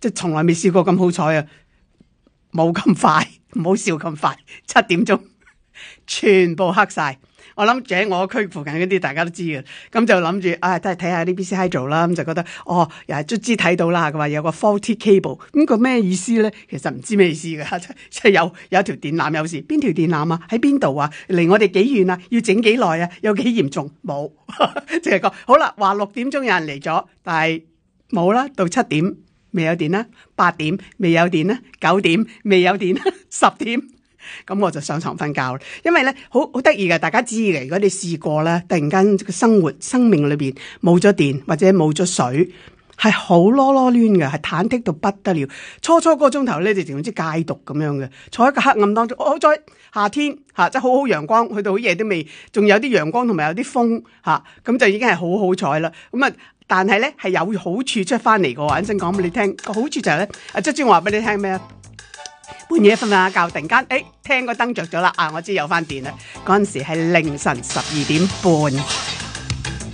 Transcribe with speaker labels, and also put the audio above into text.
Speaker 1: 即係從來未試過咁好彩啊！冇咁快，唔好笑咁快，7點鐘全部黑晒。我諗住喺我區附近嗰啲大家都知嘅，咁就諗住都係睇下啲 BC Hydro 啦，咁就覺得又係卒之睇到啦，佢話有個 faulty cable，咁個咩意思咧？其實唔知咩意思㗎，即係有一條電纜有事，邊條電纜啊？喺邊度啊？離我哋幾遠啊？要整幾耐啊？有幾嚴重？冇，即係講好啦，話6點鐘有人嚟咗，但係冇啦，到7點未有電啦，8點未有電啦，9點未有電啦，10點。咁我就上床瞓覺啦，因為咧好得意嘅，大家知嘅。如果你試過咧，突然間生命裏邊冇咗電或者冇咗水，係好囉囉攣嘅，係忐忑到不得了。初個鐘頭咧，就好似戒毒咁樣嘅，坐喺個黑暗當中。好在夏天即係好好陽光，去到好夜都未，仲有啲陽光同埋有啲風咁就已經係好好彩啦。咁但係咧係有好處出翻嚟嘅喎。一陣講俾你聽，個好處就係咧，即係我話俾你聽咩啊？半夜瞓下覺，突然間聽個燈着咗啦，我知有翻電啦。嗰陣時係凌晨12點半。